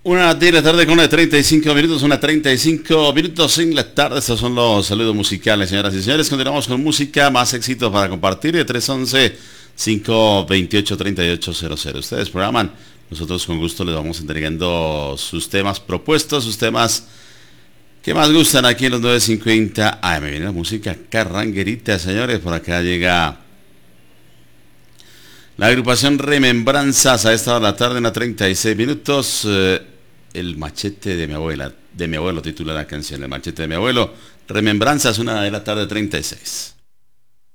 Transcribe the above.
Una de la tarde con una de 35 minutos, una 35 minutos en la tarde. Estos son los saludos musicales, señoras y señores. Continuamos con música, más éxitos para compartir de 311-528-3800. Ustedes programan, nosotros con gusto les vamos entregando sus temas propuestos, sus temas que más gustan aquí en los 950. Ay, me viene la música carranguerita, señores. Por acá llega la agrupación Remembranzas a esta hora de la tarde, en la 36 minutos. El machete de mi abuela, de mi abuelo titula la canción, el machete de mi abuelo. Remembranzas, 1 de la tarde, 36.